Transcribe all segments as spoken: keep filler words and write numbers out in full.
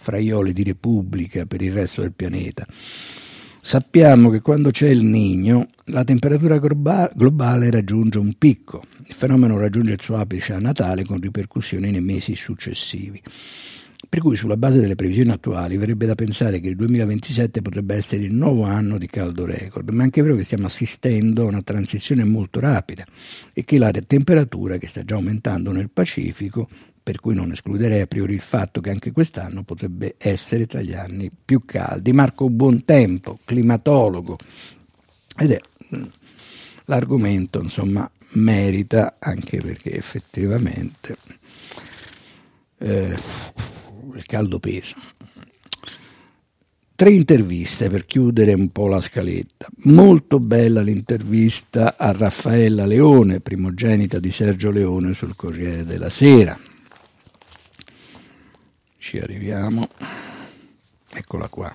fraioli di Repubblica per il resto del pianeta. Sappiamo che quando c'è il Niño la temperatura globale raggiunge un picco. Il fenomeno raggiunge il suo apice a Natale con ripercussioni nei mesi successivi. Per cui sulla base delle previsioni attuali verrebbe da pensare che il duemilaventisette potrebbe essere il nuovo anno di caldo record, ma è anche vero che stiamo assistendo a una transizione molto rapida e che la temperatura, che sta già aumentando nel Pacifico, per cui non escluderei a priori il fatto che anche quest'anno potrebbe essere tra gli anni più caldi. Marco Buontempo, climatologo, ed è l'argomento, insomma, merita, anche perché effettivamente eh, il caldo pesa. Tre interviste per chiudere un po' la scaletta. Molto bella l'intervista a Raffaella Leone, primogenita di Sergio Leone, sul Corriere della Sera. Ci arriviamo, eccola qua,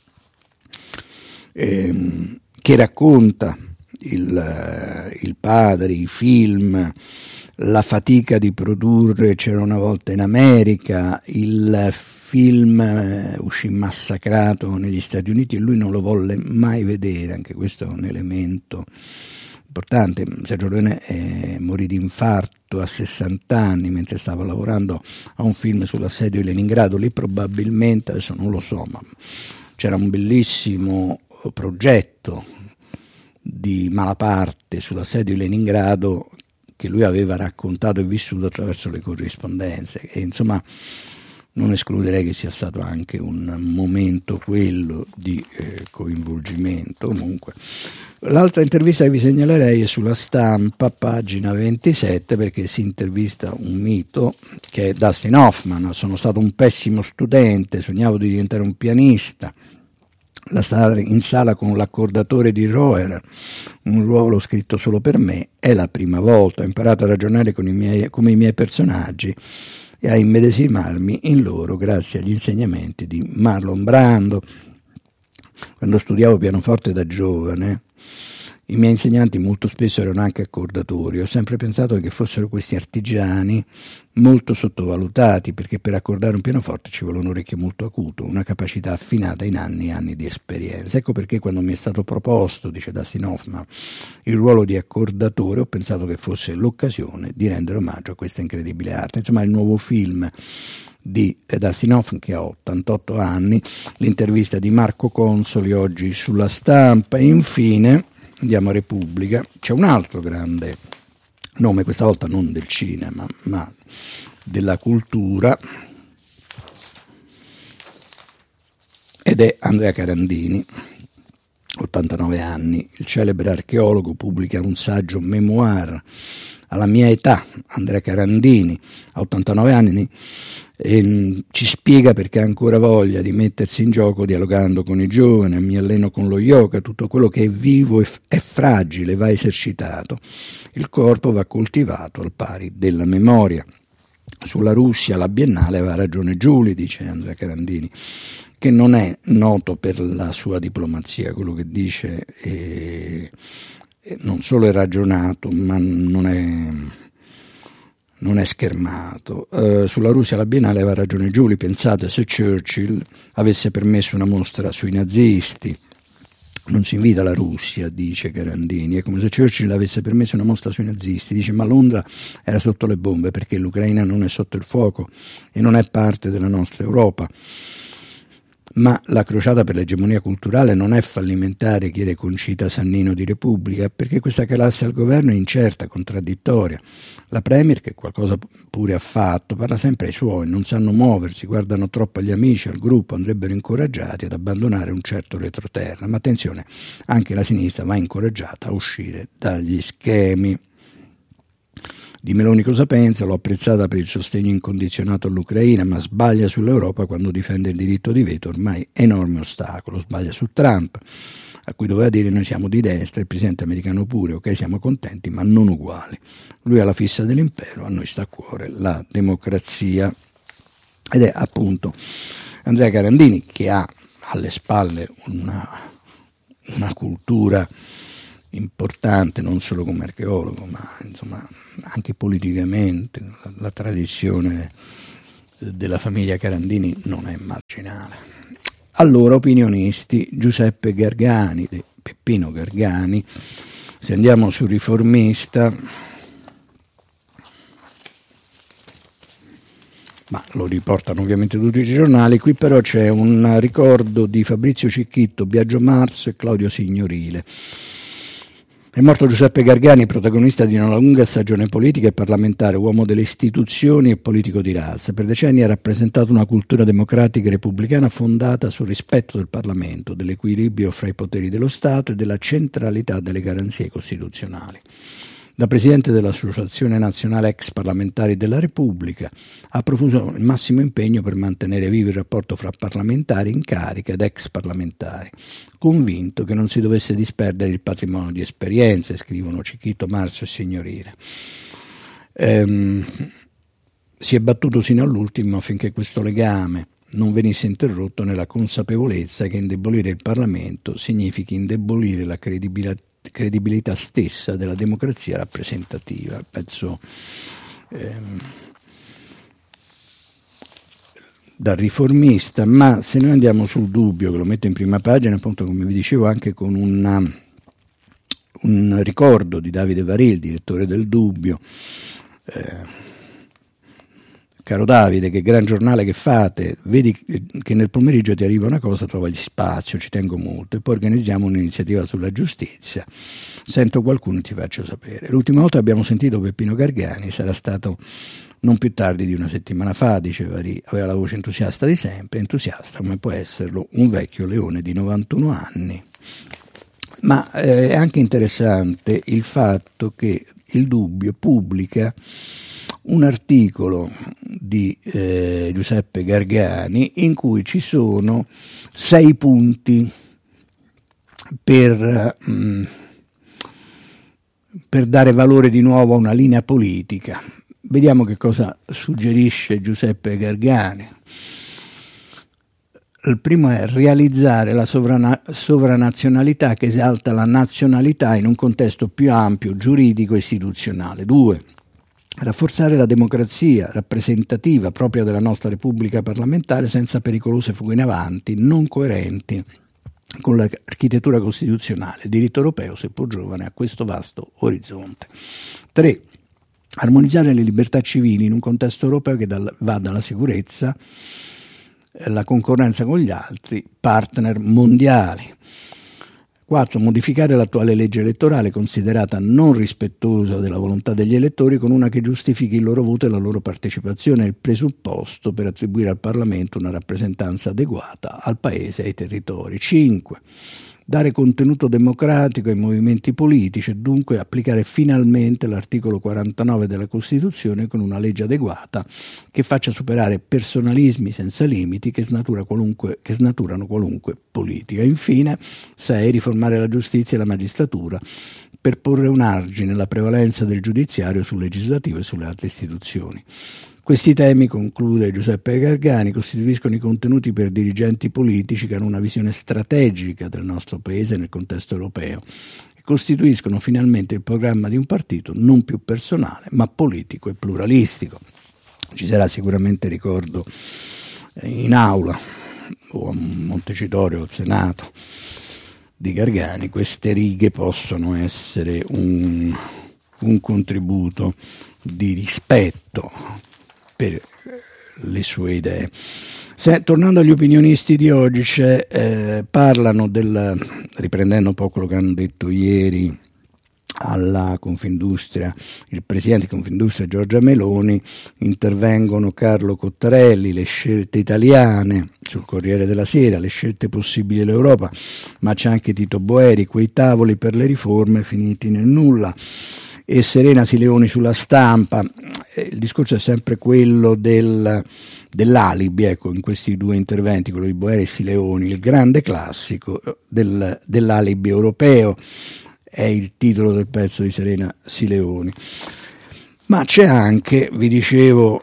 ehm, che racconta il, il padre, i film, la fatica di produrre C'era una volta in America, il film eh, uscì massacrato negli Stati Uniti e lui non lo volle mai vedere, anche questo è un elemento importante. Sergio Leone eh, morì di infarto a sessanta anni mentre stava lavorando a un film sull'assedio di Leningrado. Lì probabilmente, adesso non lo so, ma c'era un bellissimo progetto di Malaparte sull'assedio di Leningrado che lui aveva raccontato e vissuto attraverso le corrispondenze, e insomma non escluderei che sia stato anche un momento quello di eh, coinvolgimento. Comunque, l'altra intervista che vi segnalerei è sulla Stampa, pagina ventisette, perché si intervista un mito che è Dustin Hoffman. Sono stato un pessimo studente, sognavo di diventare un pianista, la stare in sala con l'accordatore di Roer, un ruolo scritto solo per me, è la prima volta. Ho imparato a ragionare con i miei, come i miei personaggi e a immedesimarmi in loro grazie agli insegnamenti di Marlon Brando. Quando studiavo pianoforte da giovane, i miei insegnanti molto spesso erano anche accordatori. Ho sempre pensato che fossero questi artigiani molto sottovalutati, perché per accordare un pianoforte ci vuole un orecchio molto acuto, una capacità affinata in anni e anni di esperienza. Ecco perché quando mi è stato proposto, dice Dustin Hoffman, il ruolo di accordatore, ho pensato che fosse l'occasione di rendere omaggio a questa incredibile arte. Insomma, il nuovo film di Dustin Hoffman, che ha ottantotto anni, l'intervista di Marco Consoli oggi sulla Stampa. E infine andiamo a Repubblica. C'è un altro grande nome, questa volta non del cinema ma della cultura, ed è Andrea Carandini, ottantanove anni. Il celebre archeologo pubblica un saggio memoir alla mia età. Andrea Carandini a ottantanove anni e ci spiega perché ha ancora voglia di mettersi in gioco dialogando con i giovani. Mi alleno con lo yoga, tutto quello che è vivo e è fragile va esercitato, il corpo va coltivato al pari della memoria. Sulla Russia, la Biennale, aveva ragione Giuli, dice Andrea Carandini, che non è noto per la sua diplomazia. Quello che dice è, è non solo è ragionato, ma non è non è schermato. Uh, sulla Russia, la Biennale, aveva ragione Giuli. Pensate, se Churchill avesse permesso una mostra sui nazisti. Non si invita la Russia, dice Carandini, è come se Churchill avesse permesso una mostra sui nazisti. Dice, ma Londra era sotto le bombe perché l'Ucraina non è sotto il fuoco e non è parte della nostra Europa. Ma la crociata per l'egemonia culturale non è fallimentare, chiede Concita Sannino di Repubblica, perché questa classe al governo è incerta, contraddittoria. La Premier, che qualcosa pure ha fatto, parla sempre ai suoi, non sanno muoversi, guardano troppo agli amici, al gruppo, andrebbero incoraggiati ad abbandonare un certo retroterra. Ma attenzione, anche la sinistra va incoraggiata a uscire dagli schemi. Di Meloni cosa pensa? L'ho apprezzata per il sostegno incondizionato all'Ucraina, ma sbaglia sull'Europa quando difende il diritto di veto, ormai enorme ostacolo. Sbaglia su Trump, a cui doveva dire noi siamo di destra, il presidente americano pure, ok, siamo contenti, ma non uguali. Lui ha la fissa dell'impero, a noi sta a cuore la democrazia. Ed è appunto Andrea Carandini, che ha alle spalle una, una cultura importante, non solo come archeologo, ma insomma anche politicamente, la, la tradizione della famiglia Carandini non è marginale. Allora, opinionisti, Giuseppe Gargani, Peppino Gargani, se andiamo sul Riformista, ma lo riportano ovviamente tutti i giornali, qui però c'è un ricordo di Fabrizio Cicchitto, Biagio Marzo e Claudio Signorile. È morto Giuseppe Gargani, protagonista di una lunga stagione politica e parlamentare, uomo delle istituzioni e politico di razza. Per decenni ha rappresentato una cultura democratica e repubblicana fondata sul rispetto del Parlamento, dell'equilibrio fra i poteri dello Stato e della centralità delle garanzie costituzionali. Da presidente dell'Associazione Nazionale Ex Parlamentari della Repubblica ha profuso il massimo impegno per mantenere vivo il rapporto fra parlamentari in carica ed ex parlamentari, convinto che non si dovesse disperdere il patrimonio di esperienze, scrivono Cicchitto, Marzo e Signorile. Ehm, si è battuto sino all'ultimo affinché questo legame non venisse interrotto nella consapevolezza che indebolire il Parlamento significhi indebolire la credibilità credibilità stessa della democrazia rappresentativa. Penso ehm, da Riformista, ma se noi andiamo sul Dubbio, che lo metto in prima pagina, appunto come vi dicevo, anche con una, un ricordo di Davide Varì, il direttore del Dubbio. Eh, Caro Davide, che gran giornale che fate, vedi che nel pomeriggio ti arriva una cosa, trova gli spazio, ci tengo molto, e poi organizziamo un'iniziativa sulla giustizia, sento qualcuno e ti faccio sapere. L'ultima volta abbiamo sentito Peppino Gargani, sarà stato non più tardi di una settimana fa, diceva Varì, aveva la voce entusiasta di sempre, entusiasta come può esserlo un vecchio leone di novantuno anni. Ma eh, è anche interessante il fatto che il Dubbio pubblica un articolo di eh, Giuseppe Gargani in cui ci sono sei punti per, mh, per dare valore di nuovo a una linea politica. Vediamo che cosa suggerisce Giuseppe Gargani. Il primo è realizzare la sovrana- sovranazionalità che esalta la nazionalità in un contesto più ampio, giuridico e istituzionale. Due. Rafforzare la democrazia rappresentativa propria della nostra Repubblica parlamentare senza pericolose fughe in avanti, non coerenti con l'architettura costituzionale, il diritto europeo, seppur giovane, a questo vasto orizzonte. tre. Armonizzare le libertà civili in un contesto europeo che dal, va dalla sicurezza, la concorrenza con gli altri partner mondiali. quattro. Modificare l'attuale legge elettorale considerata non rispettosa della volontà degli elettori con una che giustifichi il loro voto e la loro partecipazione, il presupposto per attribuire al Parlamento una rappresentanza adeguata al Paese e ai territori. cinque. Dare contenuto democratico ai movimenti politici e dunque applicare finalmente l'articolo quarantanove della Costituzione con una legge adeguata che faccia superare personalismi senza limiti che, snatura qualunque, che snaturano qualunque politica. Infine, sei. Riformare la giustizia e la magistratura per porre un argine alla prevalenza del giudiziario sul legislativo e sulle altre istituzioni. Questi temi, conclude Giuseppe Gargani, costituiscono i contenuti per dirigenti politici che hanno una visione strategica del nostro Paese nel contesto europeo e costituiscono finalmente il programma di un partito non più personale ma politico e pluralistico. Ci sarà sicuramente, ricordo, in aula o a Montecitorio al Senato di Gargani, queste righe possono essere un, un contributo di rispetto per le sue idee. Se, tornando agli opinionisti di oggi, c'è, eh, parlano del, riprendendo un po' quello che hanno detto ieri alla Confindustria, il presidente di Confindustria Giorgia Meloni, intervengono Carlo Cottarelli, le scelte italiane sul Corriere della Sera, le scelte possibili dell'Europa, ma c'è anche Tito Boeri, quei tavoli per le riforme finiti nel nulla, e Serena Sileoni sulla Stampa. Il discorso è sempre quello del, dell'alibi, ecco, in questi due interventi, quello di Boeri e Sileoni, il grande classico del, dell'alibi europeo, è il titolo del pezzo di Serena Sileoni. Ma c'è anche, vi dicevo,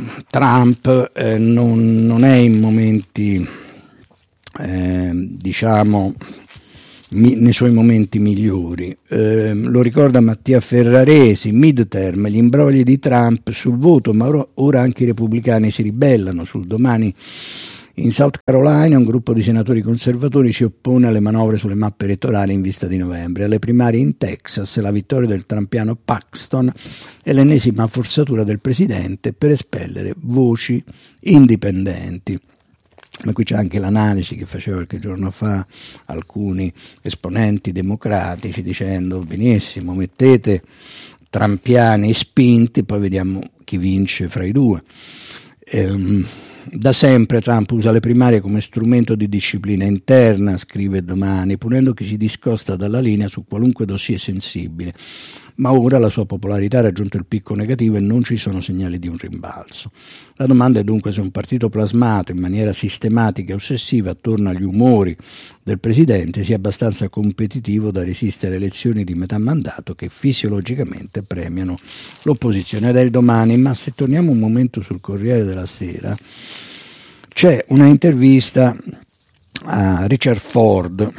Trump eh, non, non è in momenti, eh, diciamo, mi, nei suoi momenti migliori. Eh, lo ricorda Mattia Ferraresi, midterm, gli imbrogli di Trump sul voto, ma ora, ora anche i repubblicani si ribellano. Sul Domani in South Carolina un gruppo di senatori conservatori si oppone alle manovre sulle mappe elettorali in vista di novembre. Alle primarie in Texas la vittoria del trampiano Paxton è l'ennesima forzatura del presidente per espellere voci indipendenti. Ma qui c'è anche l'analisi che faceva qualche giorno fa alcuni esponenti democratici dicendo benissimo, mettete trampiani spinti, poi vediamo chi vince fra i due. Ehm, Da sempre Trump usa le primarie come strumento di disciplina interna, scrive Domani, punendo chi si discosta dalla linea su qualunque dossier sensibile. Ma ora la sua popolarità ha raggiunto il picco negativo e non ci sono segnali di un rimbalzo. La domanda è dunque se un partito plasmato in maniera sistematica e ossessiva attorno agli umori del presidente sia abbastanza competitivo da resistere a elezioni di metà mandato che fisiologicamente premiano l'opposizione. Ed è il Domani, ma se torniamo un momento sul Corriere della Sera, c'è una intervista a Richard Ford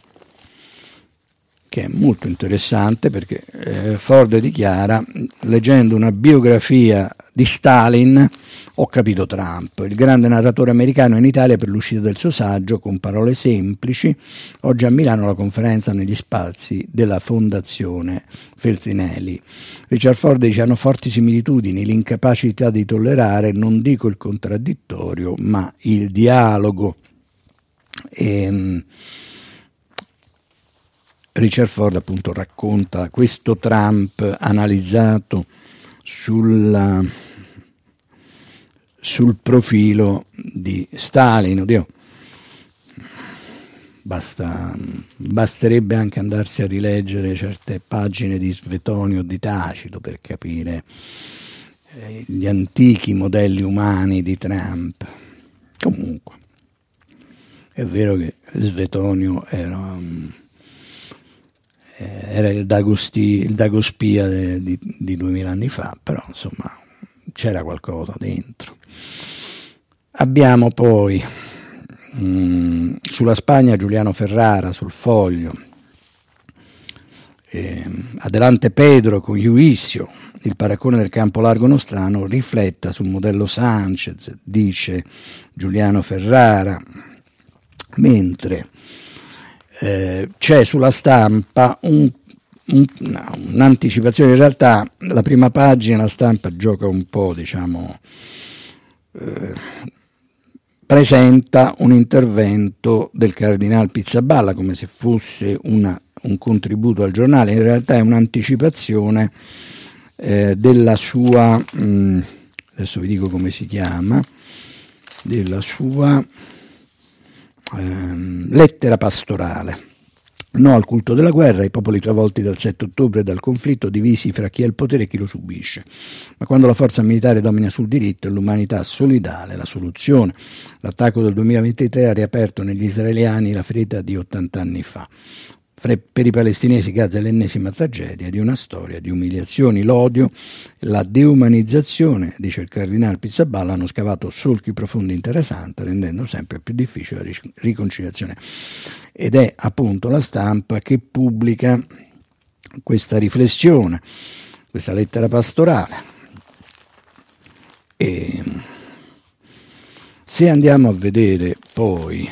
che è molto interessante perché eh, Ford dichiara, leggendo una biografia di Stalin ho capito Trump, il grande narratore americano in Italia per l'uscita del suo saggio con parole semplici. Oggi a Milano la conferenza negli spazi della Fondazione Feltrinelli. Richard Ford dice hanno forti similitudini, l'incapacità di tollerare, non dico il contraddittorio, ma il dialogo. E, Richard Ford appunto racconta questo Trump analizzato sulla, sul profilo di Stalin. Oddio, basta, basterebbe anche andarsi a rileggere certe pagine di Svetonio o di Tacito per capire eh, gli antichi modelli umani di Trump. Comunque, è vero che Svetonio era... Um, era il, Dagosti, il Dagospia de, di, di duemila anni fa, però insomma c'era qualcosa dentro. Abbiamo poi mh, sulla Spagna Giuliano Ferrara sul Foglio, eh, Adelante Pedro con Juizio, il paraccone del campo largo nostrano rifletta sul modello Sanchez, dice Giuliano Ferrara, mentre Eh, c'è sulla Stampa un, un, no, un'anticipazione. In realtà la prima pagina la Stampa gioca un po', diciamo, eh, presenta un intervento del Cardinal Pizzaballa come se fosse una, un contributo al giornale. In realtà è un'anticipazione eh, della sua, mh, adesso vi dico come si chiama, della sua Ehm, lettera pastorale. No al culto della guerra, i popoli travolti dal sette ottobre e dal conflitto, divisi fra chi ha il potere e chi lo subisce. Ma quando la forza militare domina sul diritto, è l'umanità solidale la soluzione. L'attacco del duemilaventitré ha riaperto negli israeliani la ferita di ottanta anni fa. Per i palestinesi Gaza è l'ennesima tragedia di una storia di umiliazioni. L'odio, la deumanizzazione, dice il cardinale Pizzaballa, hanno scavato solchi profondi in Terra Santa, rendendo sempre più difficile la riconciliazione. Ed è appunto la Stampa che pubblica questa riflessione, questa lettera pastorale. E se andiamo a vedere poi,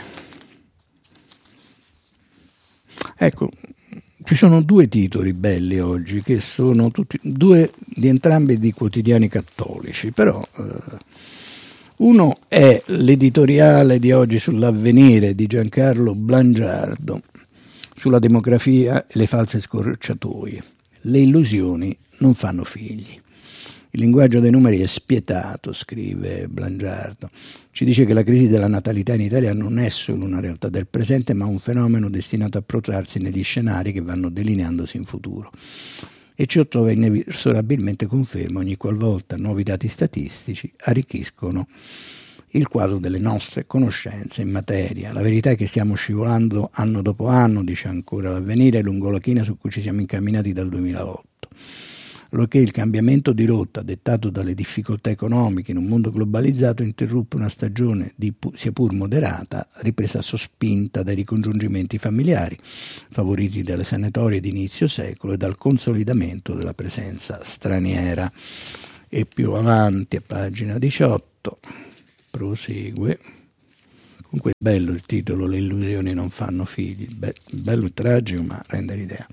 ecco, ci sono due titoli belli oggi, che sono tutti, due di entrambi di quotidiani cattolici, però eh, uno è l'editoriale di oggi sull'Avvenire di Giancarlo Blangiardo, sulla demografia e le false scorciatoie. Le illusioni non fanno figli. Il linguaggio dei numeri è spietato, scrive Blangiardo. Ci dice che la crisi della natalità in Italia non è solo una realtà del presente, ma un fenomeno destinato a protrarsi negli scenari che vanno delineandosi in futuro. E ciò trova inesorabilmente conferma ogni qualvolta nuovi dati statistici arricchiscono il quadro delle nostre conoscenze in materia. La verità è che stiamo scivolando anno dopo anno, dice ancora l'Avvenire, lungo la china su cui ci siamo incamminati dal duemilaotto. allorché il cambiamento di rotta dettato dalle difficoltà economiche in un mondo globalizzato interruppe una stagione di sia pur moderata ripresa sospinta dai ricongiungimenti familiari, favoriti dalle sanatorie di inizio secolo e dal consolidamento della presenza straniera. E più avanti, a pagina diciotto, prosegue. Comunque è bello il titolo, Le illusioni non fanno figli, Be- bello e tragico, ma rende l'idea.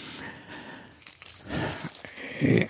E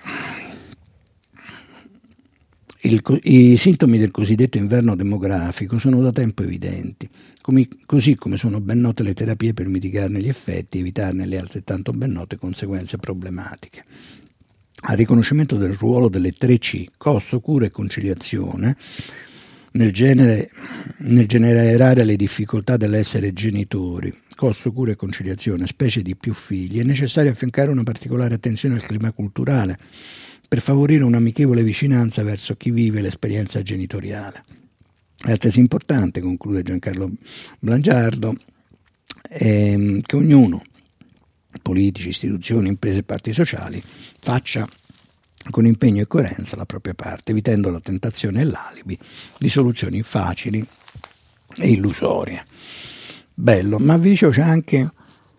il, I sintomi del cosiddetto inverno demografico sono da tempo evidenti, come, così come sono ben note le terapie per mitigarne gli effetti e evitarne le altrettanto ben note conseguenze problematiche. Al riconoscimento del ruolo delle tre C, costo, cura e conciliazione, nel, genere, nel generare le difficoltà dell'essere genitori, costo, cura e conciliazione, specie di più figli, è necessario affiancare una particolare attenzione al clima culturale per favorire un'amichevole vicinanza verso chi vive l'esperienza genitoriale. È altresì importante, conclude Giancarlo Blangiardo, ehm, che ognuno, politici, istituzioni, imprese e parti sociali, faccia con impegno e coerenza la propria parte, evitando la tentazione e l'alibi di soluzioni facili e illusorie. Bello, ma vi dicevo c'è anche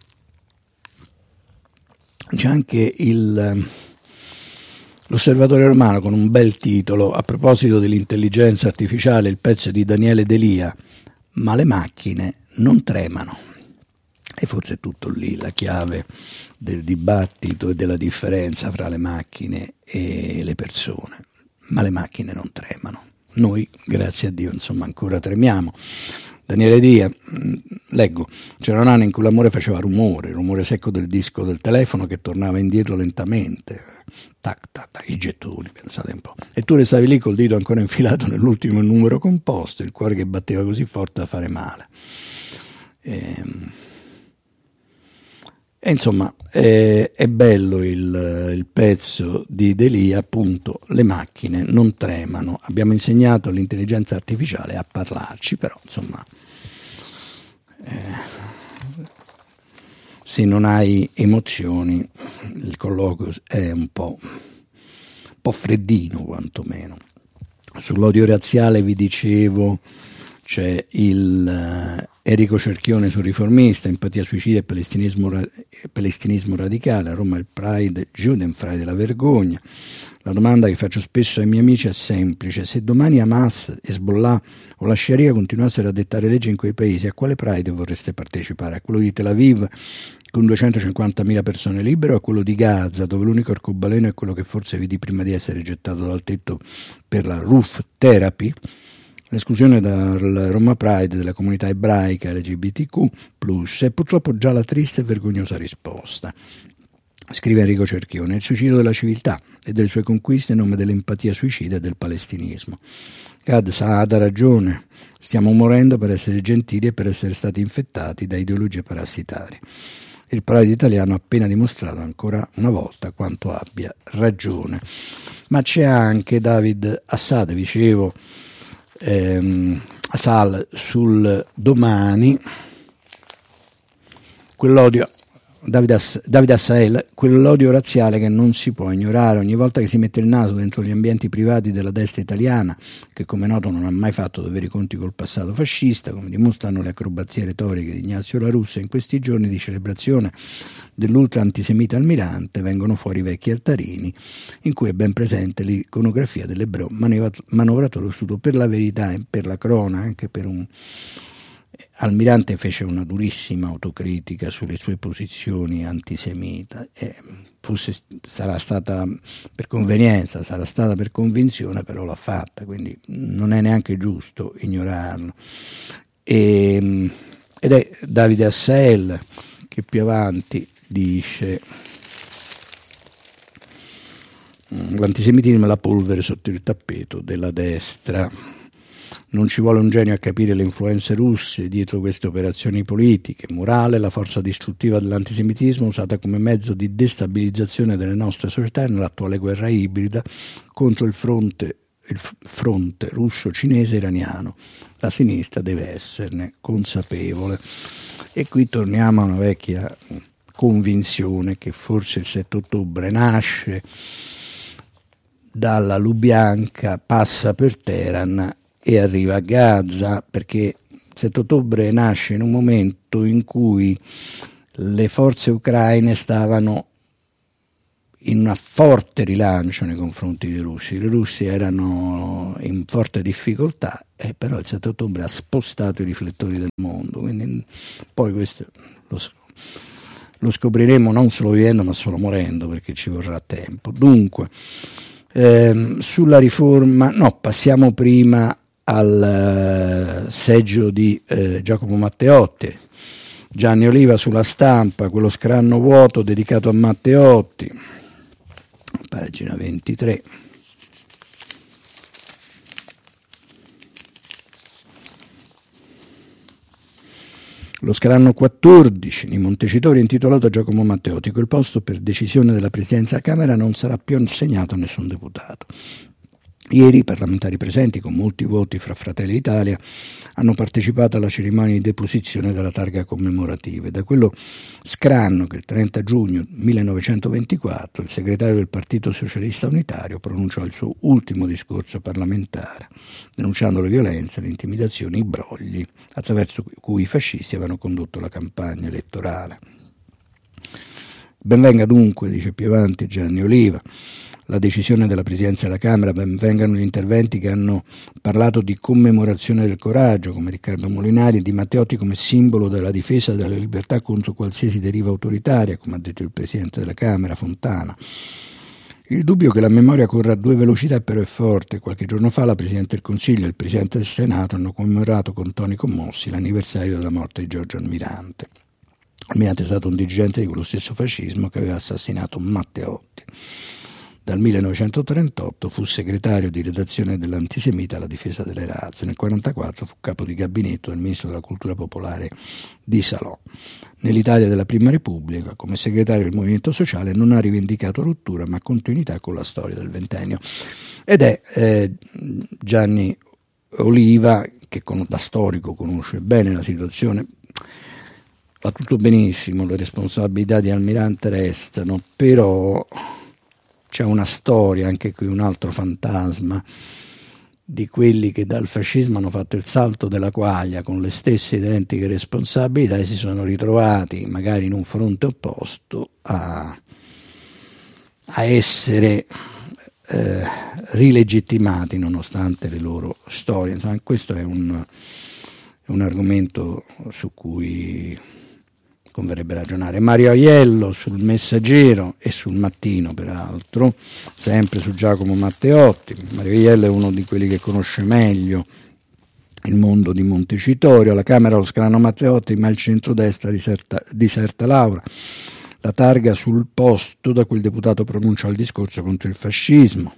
c'è anche il l'Osservatore Romano con un bel titolo a proposito dell'intelligenza artificiale, il pezzo di Daniele Delia, ma le macchine non tremano. E forse è tutto lì la chiave del dibattito e della differenza fra le macchine e le persone. Ma le macchine non tremano. Noi, grazie a Dio, insomma, ancora tremiamo. Daniele Dia, leggo, c'era un anno in cui l'amore faceva rumore, il rumore secco del disco del telefono che tornava indietro lentamente. Tac, tac, tac, i gettoni, pensate un po'. E tu restavi lì col dito ancora infilato nell'ultimo numero composto, il cuore che batteva così forte da fare male. Ehm... E insomma, è, è bello il, il pezzo di Delia, appunto, le macchine non tremano. Abbiamo insegnato all'intelligenza artificiale a parlarci, però insomma, eh, se non hai emozioni, il colloquio è un po', un po' freddino quantomeno. Sull'odio razziale vi dicevo, c'è il uh, Enrico Cerchione sul Riformista, empatia suicida e palestinismo, ra- palestinismo radicale, a Roma il Pride, Judenfrei, la vergogna. La domanda che faccio spesso ai miei amici è semplice: se domani Hamas, Hezbollah o la Sharia continuassero a dettare leggi in quei paesi, a quale Pride vorreste partecipare? A quello di Tel Aviv con duecentocinquantamila persone libere, o a quello di Gaza, dove l'unico arcobaleno è quello che forse vidi prima di essere gettato dal tetto per la roof therapy? L'esclusione dal Roma Pride della comunità ebraica L G B T Q plus, è purtroppo già la triste e vergognosa risposta. Scrive Enrico Cerchione: il suicidio della civiltà e delle sue conquiste in nome dell'empatia suicida e del palestinismo. Gad Saad ha ragione, stiamo morendo per essere gentili e per essere stati infettati da ideologie parassitarie. Il Pride italiano ha appena dimostrato ancora una volta quanto abbia ragione. Ma c'è anche David Assad, dicevo, ehm, Assal sul Domani, quell'odio, Davide, Ass- Davide Assael, quell'odio razziale che non si può ignorare ogni volta che si mette il naso dentro gli ambienti privati della destra italiana, che come noto non ha mai fatto doveri conti col passato fascista, come dimostrano le acrobazie retoriche di Ignazio La Russa. In questi giorni di celebrazione dell'ultra antisemita Almirante vengono fuori i vecchi altarini, in cui è ben presente l'iconografia dell'ebreo manovratore ossuto. Per la verità e per la cronaca, anche per un Almirante fece una durissima autocritica sulle sue posizioni antisemita, e forse sarà stata per convenienza, sarà stata per convinzione, però l'ha fatta, quindi non è neanche giusto ignorarlo. E, ed è Davide Assael che più avanti dice: l'antisemitismo è la polvere sotto il tappeto della destra. Non ci vuole un genio a capire le influenze russe dietro queste operazioni politiche. Morale, la forza distruttiva dell'antisemitismo usata come mezzo di destabilizzazione delle nostre società nell'attuale guerra ibrida contro il fronte, il fronte russo-cinese-iraniano. La sinistra deve esserne consapevole. E qui torniamo a una vecchia convinzione che forse il sette ottobre nasce dalla Lubianka passa per Teheran e arriva a Gaza, perché sette ottobre nasce in un momento in cui le forze ucraine stavano in una forte rilancio nei confronti dei russi. I russi erano in forte difficoltà, e però il sette ottobre ha spostato i riflettori del mondo. Quindi poi questo lo, lo scopriremo non solo vivendo ma solo morendo, perché ci vorrà tempo. Dunque, ehm, sulla riforma, no, passiamo prima al uh, seggio di uh, Giacomo Matteotti. Gianni Oliva sulla Stampa, quello scranno vuoto dedicato a Matteotti, pagina ventitré. Lo scranno quattordici di Montecitorio intitolato a Giacomo Matteotti: quel posto per decisione della Presidenza della Camera non sarà più assegnato a nessun deputato. Ieri i parlamentari presenti, con molti voti fra Fratelli d'Italia, hanno partecipato alla cerimonia di deposizione della targa commemorativa. E da quello scranno che il trenta giugno millenovecentoventiquattro il segretario del Partito Socialista Unitario pronunciò il suo ultimo discorso parlamentare, denunciando le violenze, le intimidazioni, i brogli attraverso cui i fascisti avevano condotto la campagna elettorale. Benvenga dunque, dice più avanti Gianni Oliva, la decisione della Presidenza della Camera, ben vengano gli interventi che hanno parlato di commemorazione del coraggio, come Riccardo Molinari, e di Matteotti come simbolo della difesa della libertà contro qualsiasi deriva autoritaria, come ha detto il Presidente della Camera, Fontana. Il dubbio che la memoria corra a due velocità però è forte. Qualche giorno fa la Presidente del Consiglio e il Presidente del Senato hanno commemorato con toni commossi l'anniversario della morte di Giorgio Almirante. Almirante è stato un dirigente di quello stesso fascismo che aveva assassinato Matteotti. Dal millenovecentotrentotto fu segretario di redazione dell'Antisemita alla difesa delle razze. Nel millenovecentoquarantaquattro fu capo di gabinetto del ministro della cultura popolare di Salò. Nell'Italia della Prima Repubblica, come segretario del Movimento Sociale, non ha rivendicato rottura ma continuità con la storia del ventennio. Ed è eh, Gianni Oliva, che con, da storico conosce bene la situazione. Va tutto benissimo, le responsabilità di Almirante restano, però c'è una storia, anche qui un altro fantasma, di quelli che dal fascismo hanno fatto il salto della quaglia con le stesse identiche responsabilità e si sono ritrovati, magari in un fronte opposto, a, a essere eh, rilegittimati nonostante le loro storie. Insomma, questo è un, un argomento su cui converrebbe ragionare. Mario Aiello sul Messaggero e sul Mattino, peraltro, sempre su Giacomo Matteotti. Mario Aiello è uno di quelli che conosce meglio il mondo di Montecitorio. Alla Camera lo scranno Matteotti, ma il centrodestra diserta, diserta Laura. La targa sul posto da cui il deputato pronuncia il discorso contro il fascismo.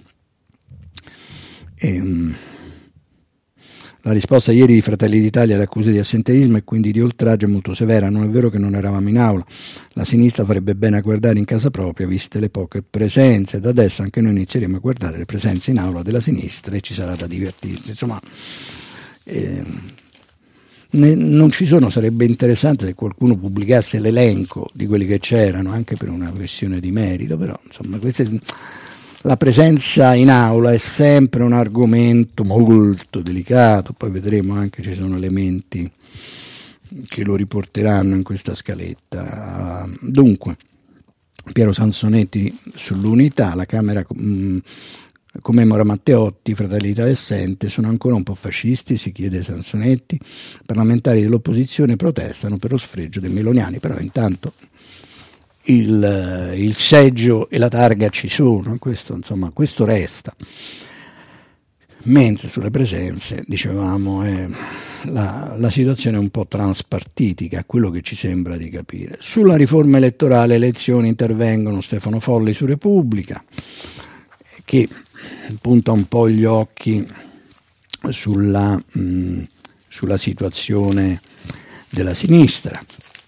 E, um, La risposta ieri di Fratelli d'Italia alle accuse di assenteismo e quindi di oltraggio è molto severa. Non è vero che non eravamo in aula. La sinistra farebbe bene a guardare in casa propria, viste le poche presenze. Da adesso anche noi inizieremo a guardare le presenze in aula della sinistra e ci sarà da divertirsi. Insomma, eh, ne, non ci sono, sarebbe interessante se qualcuno pubblicasse l'elenco di quelli che c'erano, anche per una questione di merito, però insomma queste... La presenza in aula è sempre un argomento molto delicato, poi vedremo anche ci sono elementi che lo riporteranno in questa scaletta. Dunque, Piero Sansonetti sull'unità, la Camera mh, commemora Matteotti, Fratelli d'Italia assente, sono ancora un po' fascisti, si chiede Sansonetti, i parlamentari dell'opposizione protestano per lo sfregio dei meloniani, però intanto Il, il seggio e la targa ci sono, questo, insomma, questo resta. Mentre sulle presenze, dicevamo, eh, la, la situazione è un po' transpartitica, quello che ci sembra di capire. Sulla riforma elettorale, elezioni, intervengono Stefano Folli su Repubblica, che punta un po' gli occhi sulla, mh, sulla situazione della sinistra.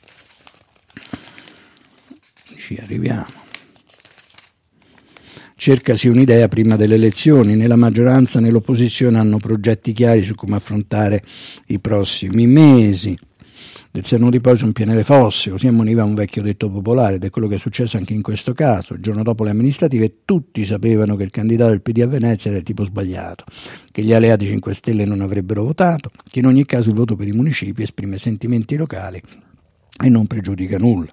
Ci arriviamo. Cercasi un'idea prima delle elezioni. Né la maggioranza né l'opposizione hanno progetti chiari su come affrontare i prossimi mesi. del senno di poi son piene le fosse, così ammoniva un vecchio detto popolare, ed è quello che è successo anche in questo caso. Il giorno dopo le amministrative tutti sapevano che il candidato del P D a Venezia era il tipo sbagliato, che gli alleati cinque Stelle non avrebbero votato, che in ogni caso il voto per i municipi esprime sentimenti locali e non pregiudica nulla.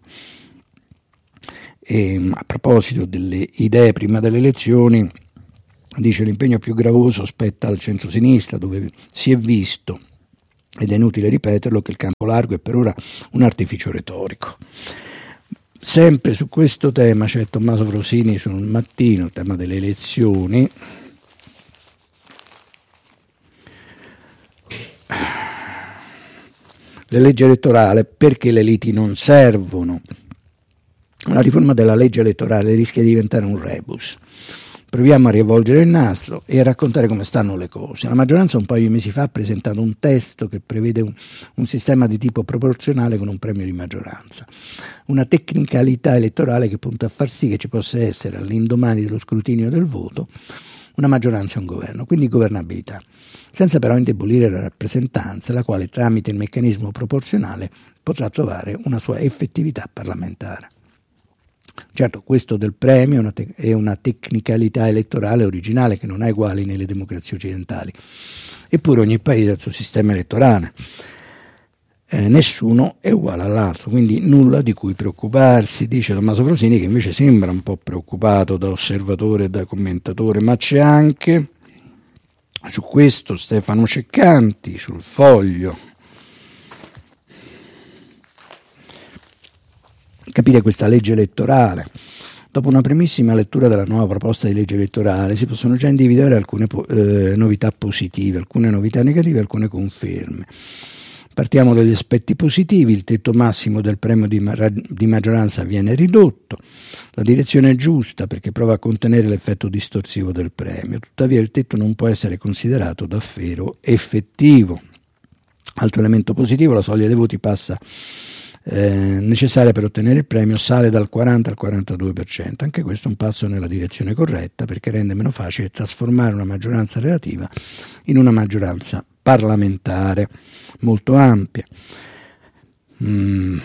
E, a proposito delle idee prima delle elezioni, dice l'impegno più gravoso spetta al centro-sinistra, dove si è visto, ed è inutile ripeterlo, che il campo largo è per ora un artificio retorico. Sempre su questo tema c'è Tommaso Frosini sul Mattino, il tema delle elezioni. La legge elettorale, perché le liti non servono. La riforma della legge elettorale rischia di diventare un rebus. Proviamo a rivolgere il nastro e a raccontare come stanno le cose. La maggioranza un paio di mesi fa ha presentato un testo che prevede un, un sistema di tipo proporzionale con un premio di maggioranza. Una tecnicalità elettorale che punta a far sì che ci possa essere, all'indomani dello scrutinio del voto, una maggioranza e un governo, quindi governabilità, senza però indebolire la rappresentanza, la quale tramite il meccanismo proporzionale potrà trovare una sua effettività parlamentare. Certo, questo del premio è una, te- è una tecnicalità elettorale originale che non ha uguali nelle democrazie occidentali, eppure ogni paese ha il suo sistema elettorale, eh, nessuno è uguale all'altro, quindi nulla di cui preoccuparsi, dice Tommaso Frosini, che invece sembra un po' preoccupato da osservatore e da commentatore, ma c'è anche su questo Stefano Ceccanti sul Foglio. Capire questa legge elettorale. Dopo una primissima lettura della nuova proposta di legge elettorale si possono già individuare alcune eh, novità positive, alcune novità negative, alcune conferme. Partiamo dagli aspetti positivi: il tetto massimo del premio di, ma- di maggioranza viene ridotto, la direzione è giusta perché prova a contenere l'effetto distorsivo del premio, tuttavia il tetto non può essere considerato davvero effettivo. Altro elemento positivo: la soglia dei voti passa Eh, necessaria per ottenere il premio sale dal quaranta al quarantadue per cento. Anche questo è un passo nella direzione corretta, perché rende meno facile trasformare una maggioranza relativa in una maggioranza parlamentare molto ampia. Mm.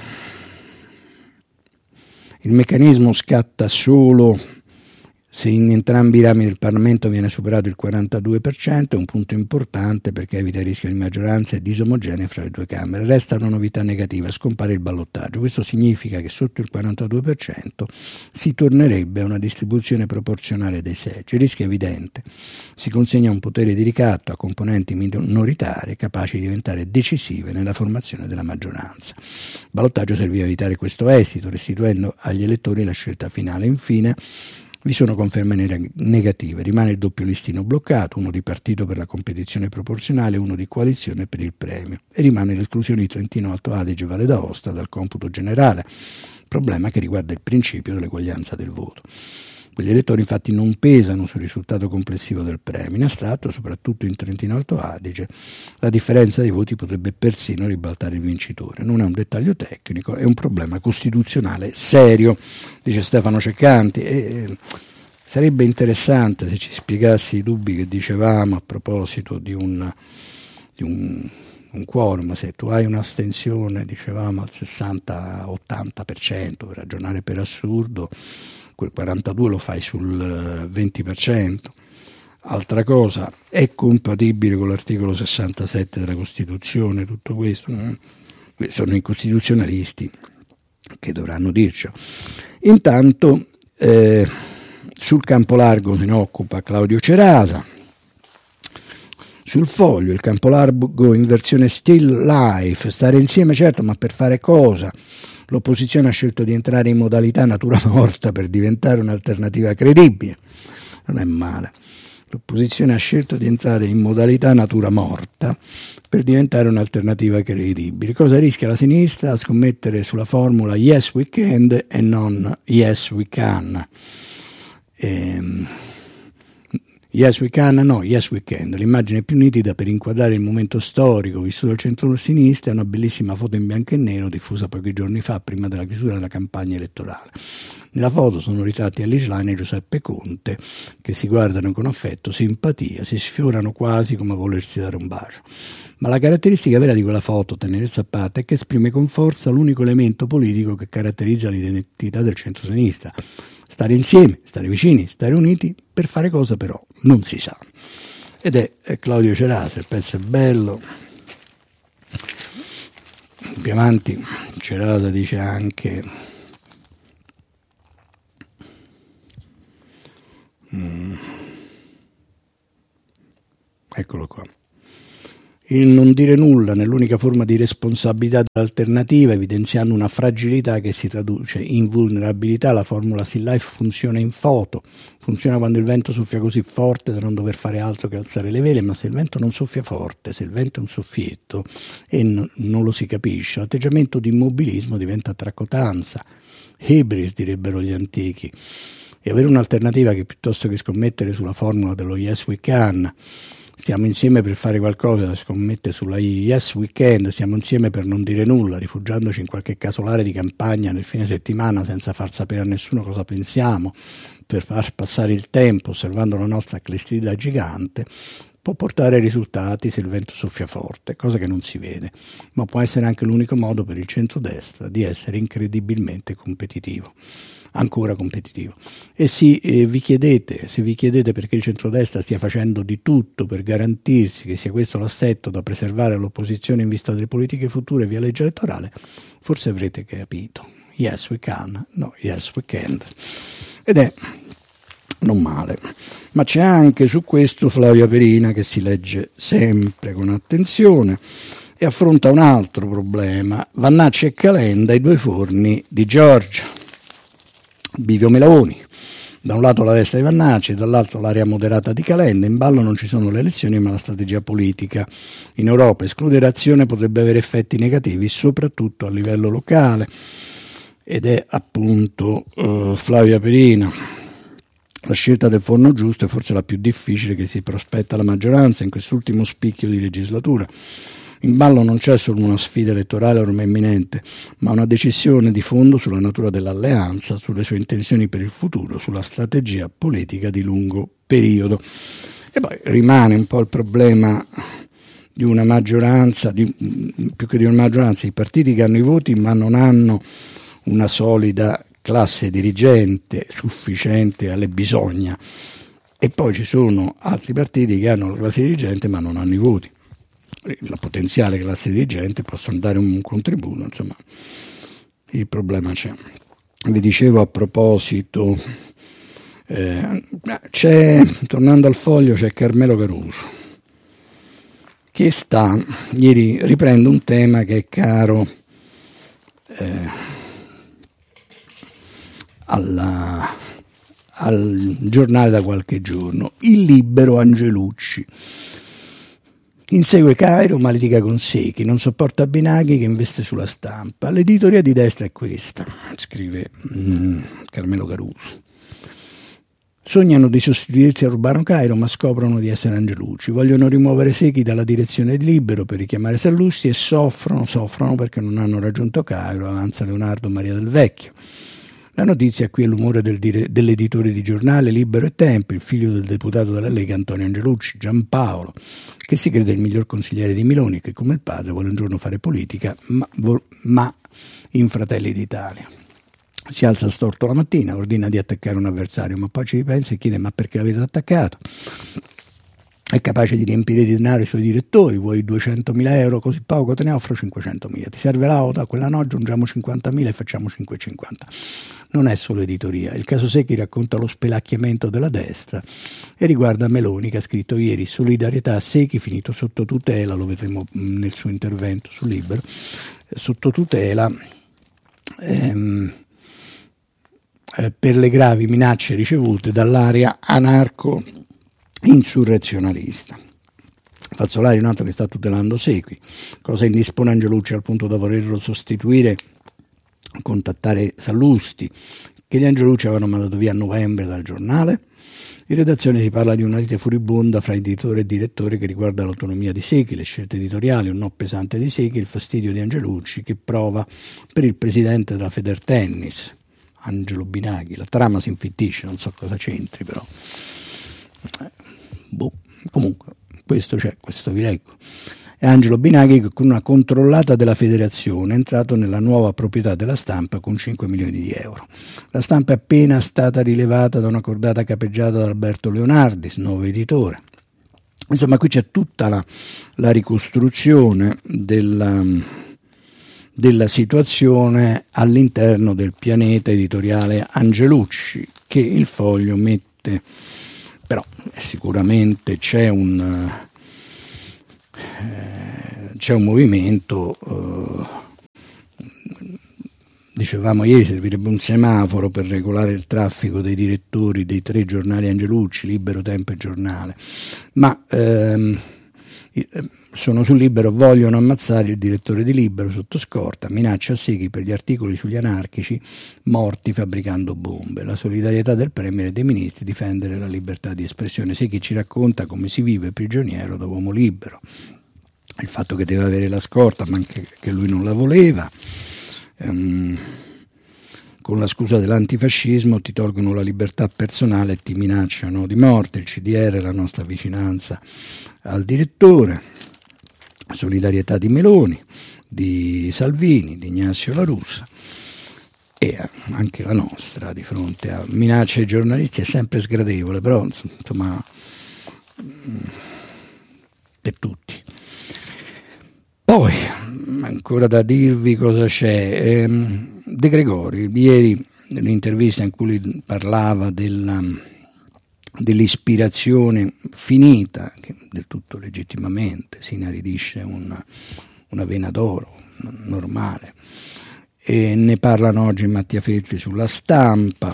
Il meccanismo scatta solo se in entrambi i rami del Parlamento viene superato il quarantadue per cento, è un punto importante perché evita il rischio di maggioranze disomogenee fra le due Camere. Resta una novità negativa: scompare il ballottaggio. Questo significa che sotto il quarantadue per cento si tornerebbe a una distribuzione proporzionale dei seggi. Il rischio è evidente: si consegna un potere di ricatto a componenti minoritarie capaci di diventare decisive nella formazione della maggioranza. Il ballottaggio serviva a evitare questo esito, restituendo agli elettori la scelta finale. Infine, vi sono conferme negative: rimane il doppio listino bloccato, uno di partito per la competizione proporzionale e uno di coalizione per il premio, e rimane l'esclusione di Trentino Alto Adige e Valle d'Aosta dal computo generale, problema che riguarda il principio dell'eguaglianza del voto. Quegli elettori infatti non pesano sul risultato complessivo del premio. In astratto, soprattutto in Trentino Alto Adige, la differenza dei voti potrebbe persino ribaltare il vincitore. Non è un dettaglio tecnico, è un problema costituzionale serio, dice Stefano Ceccanti. E sarebbe interessante se ci spiegassi i dubbi che dicevamo a proposito di un, di un, un quorum. Se tu hai un'astensione, dicevamo, al sessanta ottanta per cento, per ragionare per assurdo, quel quarantadue lo fai sul venti per cento. Altra cosa, è compatibile con l'articolo sessantasette della Costituzione tutto questo? Sono i costituzionalisti che dovranno dircelo. Intanto eh, sul campo largo se ne occupa Claudio Cerasa. Sul Foglio: il campo largo in versione still life, stare insieme certo, ma per fare cosa? L'opposizione ha scelto di entrare in modalità natura morta per diventare un'alternativa credibile. Non è male. L'opposizione ha scelto di entrare in modalità natura morta per diventare un'alternativa credibile. Cosa rischia la sinistra? A scommettere sulla formula yes we can e non yes we can. Ehm, Yes we can, no, yes we can. L'immagine più nitida per inquadrare il momento storico vissuto dal centro-sinistra è una bellissima foto in bianco e nero diffusa pochi giorni fa prima della chiusura della campagna elettorale. Nella foto sono ritratti Elly Schlein e Giuseppe Conte che si guardano con affetto, simpatia, si sfiorano quasi come a volersi dare un bacio. Ma la caratteristica vera di quella foto, tenerezza a parte, è che esprime con forza l'unico elemento politico che caratterizza l'identità del centro-sinistra. Stare insieme, stare vicini, stare uniti, per fare cosa però non si sa. Ed è, è Claudio Cerasa, il pezzo è bello. Più avanti Cerasa dice anche mm, eccolo qua. Il non dire nulla nell'unica forma di responsabilità dell'alternativa, evidenziando una fragilità che si traduce in vulnerabilità. La formula Still Life funziona in foto, funziona quando il vento soffia così forte da non dover fare altro che alzare le vele, ma se il vento non soffia forte, se il vento è un soffietto e n- non lo si capisce, l'atteggiamento di immobilismo diventa tracotanza, hybris direbbero gli antichi, e avere un'alternativa che piuttosto che scommettere sulla formula dello yes we can, stiamo insieme per fare qualcosa, scommette sulla yes weekend, stiamo insieme per non dire nulla, rifugiandoci in qualche casolare di campagna nel fine settimana senza far sapere a nessuno cosa pensiamo, per far passare il tempo osservando la nostra clessidra gigante, può portare ai risultati se il vento soffia forte, cosa che non si vede, ma può essere anche l'unico modo per il centrodestra di essere incredibilmente competitivo. Ancora competitivo. E sì, eh, vi chiedete, se vi chiedete perché il centrodestra stia facendo di tutto per garantirsi che sia questo l'assetto da preservare all'opposizione in vista delle politiche future via legge elettorale, forse avrete capito. Yes we can, no, yes we can't. Ed è non male. Ma c'è anche su questo Flavia Perina che si legge sempre con attenzione e affronta un altro problema, Vannacci e Calenda, i due forni di Giorgia. Bivio Meloni, da un lato la destra di Vannacci, dall'altro l'area moderata di Calenda. In ballo non ci sono le elezioni ma la strategia politica. In Europa escludere azione potrebbe avere effetti negativi soprattutto a livello locale, ed è appunto uh, Flavia Perina. La scelta del forno giusto è forse la più difficile che si prospetta alla maggioranza in quest'ultimo spicchio di legislatura. In ballo non c'è solo una sfida elettorale ormai imminente, ma una decisione di fondo sulla natura dell'alleanza, sulle sue intenzioni per il futuro, sulla strategia politica di lungo periodo. E poi rimane un po' il problema di una maggioranza, di, più che di una maggioranza, i partiti che hanno i voti ma non hanno una solida classe dirigente sufficiente alle bisogna, e poi ci sono altri partiti che hanno la classe dirigente ma non hanno i voti. La potenziale classe dirigente possono dare un contributo, insomma il problema c'è. Vi dicevo a proposito, eh, c'è, tornando al Foglio, c'è Carmelo Caruso che sta, ieri riprendo un tema che è caro eh, alla, al giornale da qualche giorno, il Libero Angelucci. Insegue Cairo ma litiga con Secchi, non sopporta Binaghi che investe sulla Stampa. L'editoria di destra è questa, scrive mm, Carmelo Caruso. Sognano di sostituirsi a Urbano Cairo ma scoprono di essere Angelucci. Vogliono rimuovere Secchi dalla direzione di Libero per richiamare Sallusti e soffrono, soffrono perché non hanno raggiunto Cairo, avanza Leonardo Maria del Vecchio. La notizia qui è l'umore del dire, dell'editore di giornale Libero e Tempo, il figlio del deputato della Lega Antonio Angelucci, Giampaolo, che si crede il miglior consigliere di Miloni, che come il padre vuole un giorno fare politica, ma, ma in Fratelli d'Italia. Si alza storto la mattina, ordina di attaccare un avversario, ma poi ci ripensa e chiede ma perché l'avete attaccato? È capace di riempire di denaro i suoi direttori, vuoi duecentomila euro così poco, te ne offro cinquecentomila, ti serve l'auto, quella no, aggiungiamo cinquantamila e facciamo cinquecentocinquanta. Non è solo editoria, il caso Secchi racconta lo spelacchiamento della destra e riguarda Meloni che ha scritto ieri solidarietà a Secchi finito sotto tutela, lo vedremo nel suo intervento su Libero, sotto tutela ehm, eh, per le gravi minacce ricevute dall'area anarco insurrezionalista. Fazzolari è un altro che sta tutelando Secchi, cosa indispone Angelucci al punto da volerlo sostituire, contattare Sallusti, che gli Angelucci avevano mandato via a novembre dal giornale. In redazione si parla di una lite furibonda fra editore e direttore che riguarda l'autonomia di Secchi, le scelte editoriali, un no pesante di Secchi, il fastidio di Angelucci che prova per il presidente della Federtennis, Angelo Binaghi. La trama si infittisce, non so cosa c'entri però. Eh, boh. Comunque, questo c'è, questo vi leggo. È Angelo Binaghi che con una controllata della federazione è entrato nella nuova proprietà della Stampa con cinque milioni di euro. La Stampa è appena stata rilevata da una cordata capeggiata da Alberto Leonardis, nuovo editore. Insomma, qui c'è tutta la, la ricostruzione della, della situazione all'interno del pianeta editoriale Angelucci, che il Foglio mette, però sicuramente c'è un... Eh, c'è un movimento, eh, dicevamo ieri, servirebbe un semaforo per regolare il traffico dei direttori dei tre giornali Angelucci, Libero, Tempo e Giornale, ma ehm, sono su Libero, vogliono ammazzare il direttore di Libero sotto scorta, minaccia a Secchi per gli articoli sugli anarchici morti fabbricando bombe, la solidarietà del Premier e dei ministri, difendere la libertà di espressione. Secchi ci racconta come si vive prigioniero da uomo libero, il fatto che deve avere la scorta ma anche che lui non la voleva, um, con la scusa dell'antifascismo ti tolgono la libertà personale e ti minacciano di morte, il C D R, la nostra vicinanza al direttore, solidarietà di Meloni, di Salvini, di Ignazio La Russa e anche la nostra di fronte a minacce ai giornalisti è sempre sgradevole, però insomma per tutti. Poi ancora da dirvi cosa c'è. ehm, De Gregori ieri nell'intervista in cui lui parlava della, dell'ispirazione finita, che del tutto legittimamente si inaridisce una, una vena d'oro normale, e ne parlano oggi Mattia Feltri sulla Stampa.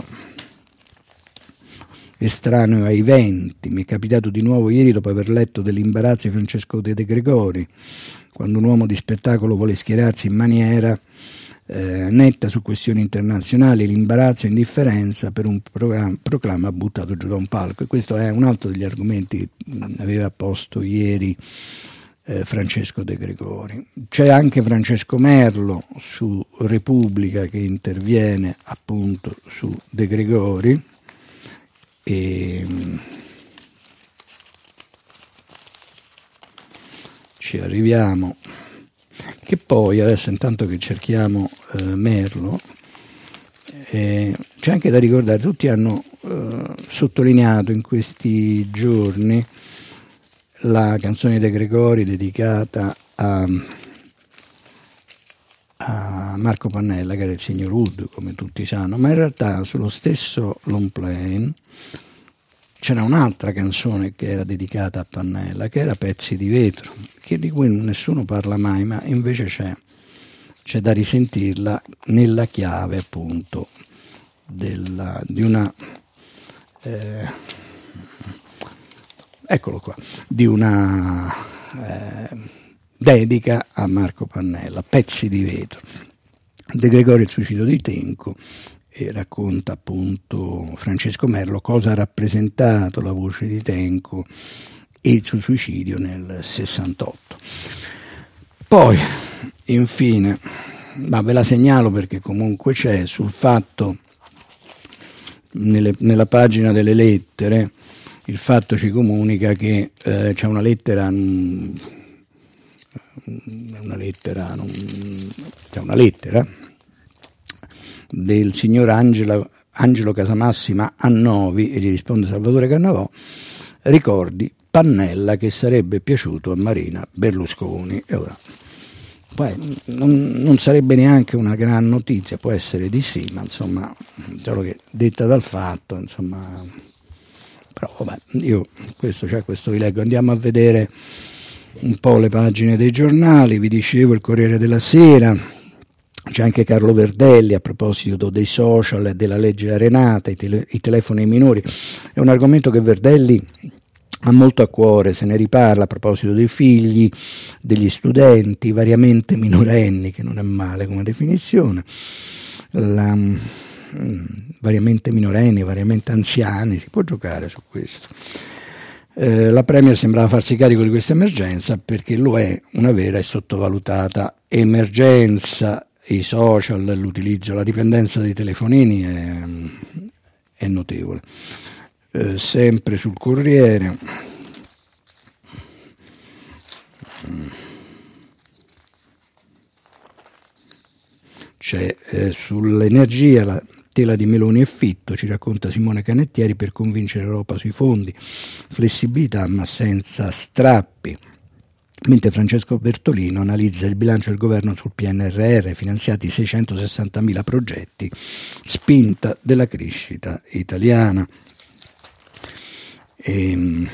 Estraneo ai venti, mi è capitato di nuovo ieri dopo aver letto dell'imbarazzo di Francesco De Gregori, quando un uomo di spettacolo vuole schierarsi in maniera eh, netta su questioni internazionali, l'imbarazzo e l'indifferenza per un proclama, proclama buttato giù da un palco. E questo è un altro degli argomenti che aveva posto ieri eh, Francesco De Gregori. C'è anche Francesco Merlo su Repubblica che interviene appunto su De Gregori e ci arriviamo, che poi adesso intanto che cerchiamo eh, Merlo eh, c'è anche da ricordare, tutti hanno eh, sottolineato in questi giorni la canzone di De Gregori dedicata a, a Marco Pannella, che era il signor Wood, come tutti sanno, ma in realtà sullo stesso long play c'era un'altra canzone che era dedicata a Pannella, che era Pezzi di vetro, che di cui nessuno parla mai, ma invece c'è, c'è da risentirla nella chiave appunto della, di una eh, eccolo qua, di una eh, dedica a Marco Pannella, Pezzi di vetro. De Gregori il suicidio di Tenco, e racconta appunto Francesco Merlo cosa ha rappresentato la voce di Tenco e il suo suicidio nel sessantotto. Poi infine, ma ve la segnalo perché comunque c'è, sul Fatto, nelle, nella pagina delle lettere, il Fatto ci comunica che eh, c'è una lettera mh, una lettera non, c'è una lettera del signor Angela, Angelo Casamassima a Novi, e gli risponde Salvatore Cannavò: ricordi Pannella che sarebbe piaciuto a Marina Berlusconi. E ora poi non, non sarebbe neanche una gran notizia, può essere di sì, ma insomma solo che detta dal Fatto, insomma, però vabbè, io questo, cioè, questo vi leggo. Andiamo a vedere un po' le pagine dei giornali. Vi dicevo il Corriere della Sera. C'è anche Carlo Verdelli a proposito dei social e della legge Arenata, i, tele, i telefoni ai minori. È un argomento che Verdelli ha molto a cuore, se ne riparla a proposito dei figli, degli studenti, variamente minorenni, che non è male come definizione. La, variamente minorenni, variamente anziani, si può giocare su questo. Eh, la Premier sembrava farsi carico di questa emergenza perché lo è una vera e sottovalutata emergenza. I social, l'utilizzo, la dipendenza dei telefonini è, è notevole. Eh, sempre sul Corriere c'è eh, sull'energia la tela di Meloni e Fitto, ci racconta Simone Canettieri, per convincere l'Europa sui fondi, flessibilità ma senza strappi. Mentre Francesco Bertolino analizza il bilancio del governo sul P N R R, finanziati seicentosessantamila progetti, spinta della crescita italiana. E,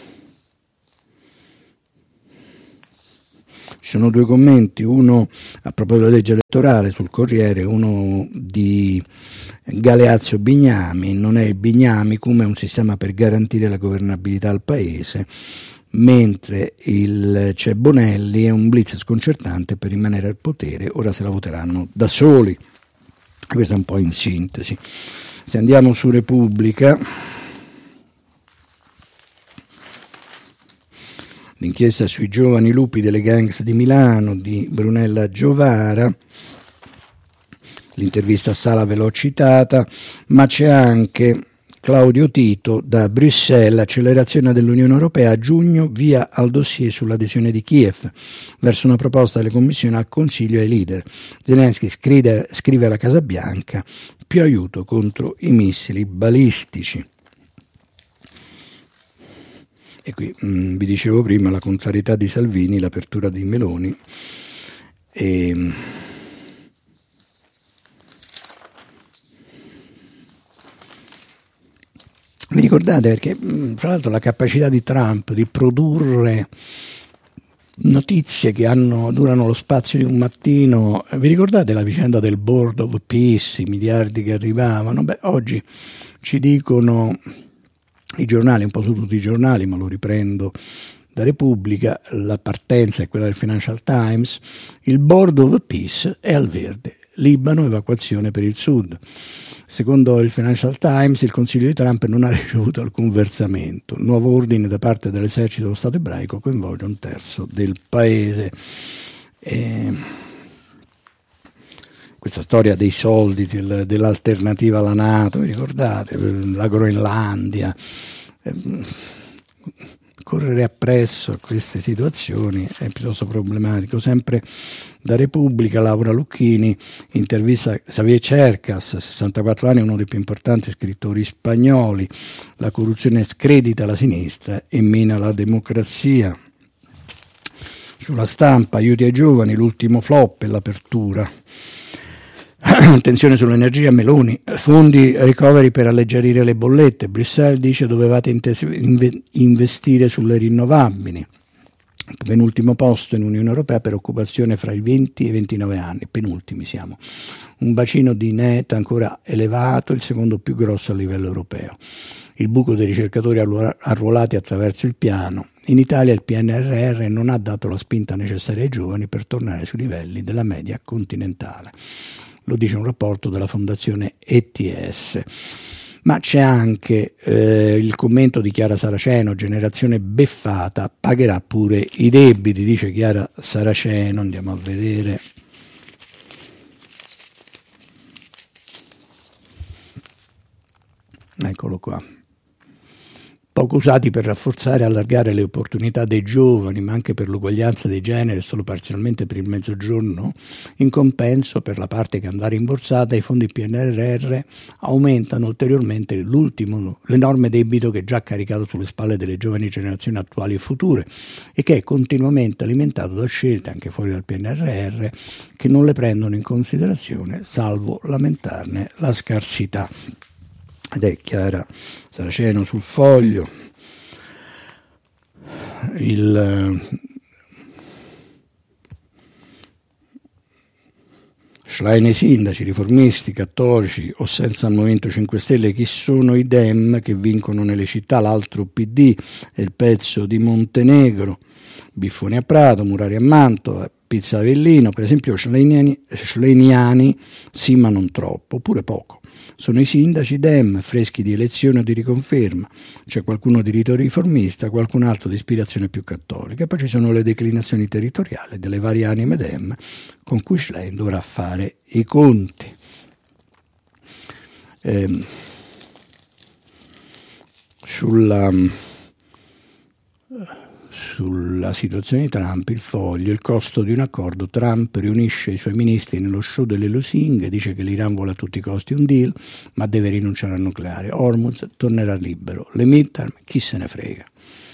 ci sono due commenti, uno a proposito della legge elettorale sul Corriere, uno di Galeazzo Bignami: non è il Bignamicum, è un sistema per garantire la governabilità al paese, mentre il c'è Bonelli, è un blitz sconcertante per rimanere al potere, ora se la voteranno da soli. Questo è un po' in sintesi. Se andiamo su Repubblica, l'inchiesta sui giovani lupi delle gangs di Milano di Brunella Giovara, l'intervista a Sala ve l'ho citata, ma c'è anche Claudio Tito da Bruxelles: accelerazione dell'Unione Europea a giugno, via al dossier sull'adesione di Kiev, verso una proposta delle commissioni al Consiglio e ai leader. Zelensky scrive, scrive alla Casa Bianca: più aiuto contro i missili balistici. E qui mh, vi dicevo prima la contrarietà di Salvini, l'apertura di Meloni. E, vi ricordate, perché tra l'altro la capacità di Trump di produrre notizie che hanno, durano lo spazio di un mattino, vi ricordate la vicenda del Board of Peace, i miliardi che arrivavano? Beh, oggi ci dicono i giornali, un po' su tutti i giornali, ma lo riprendo da Repubblica, la partenza è quella del Financial Times: il Board of Peace è al verde, Libano, evacuazione per il sud. Secondo il Financial Times, il Consiglio di Trump non ha ricevuto alcun versamento. Nuovo ordine da parte dell'esercito dello Stato ebraico coinvolge un terzo del paese. E questa storia dei soldi, del, dell'alternativa alla NATO, vi ricordate? La Groenlandia. Correre appresso a queste situazioni è piuttosto problematico. Sempre da Repubblica, Laura Lucchini intervista Xavier Cercas, sessantaquattro anni, uno dei più importanti scrittori spagnoli: la corruzione scredita la sinistra e mina la democrazia. Sulla Stampa, aiuti ai giovani, l'ultimo flop e l'apertura. Attenzione sull'energia, Meloni: fondi recovery per alleggerire le bollette. Bruxelles dice dovevate investire sulle rinnovabili. Penultimo posto in Unione Europea per occupazione fra i venti e i ventinove anni, penultimi siamo. Un bacino di net ancora elevato, il secondo più grosso a livello europeo. Il buco dei ricercatori arruolati attraverso il piano. In Italia il P N R R non ha dato la spinta necessaria ai giovani per tornare sui livelli della media continentale. Lo dice un rapporto della Fondazione E T S. Ma c'è anche eh, il commento di Chiara Saraceno: generazione beffata, pagherà pure i debiti, dice Chiara Saraceno. Andiamo a vedere. Eccolo qua. Poco usati per rafforzare e allargare le opportunità dei giovani, ma anche per l'uguaglianza dei generi, solo parzialmente per il mezzogiorno. In compenso, per la parte che andrà rimborsata, i fondi P N R R aumentano ulteriormente l'ultimo, l'enorme debito che è già caricato sulle spalle delle giovani generazioni attuali e future e che è continuamente alimentato da scelte, anche fuori dal P N R R, che non le prendono in considerazione, salvo lamentarne la scarsità. Ed è Chiara Saraceno sul Foglio. Il Schlein ai sindaci, riformisti, cattolici o senza il Movimento cinque Stelle, chi sono i Dem che vincono nelle città? L'altro P D è il pezzo di Montenegro. Biffoni a Prato, Murari a Mantova, Pizza Avellino, per esempio Schleiniani, Schleiniani sì ma non troppo, oppure poco. Sono i sindaci Dem, freschi di elezione o di riconferma, c'è qualcuno di rito riformista, qualcun altro di ispirazione più cattolica, e poi ci sono le declinazioni territoriali delle varie anime Dem con cui Schlein dovrà fare i conti. Eh, sulla, sulla situazione di Trump, il Foglio, il costo di un accordo. Trump riunisce i suoi ministri nello show delle lusinghe, dice che l'Iran vuole a tutti i costi un deal, ma deve rinunciare al nucleare. Hormuz tornerà libero. Le midterm, chi se ne frega.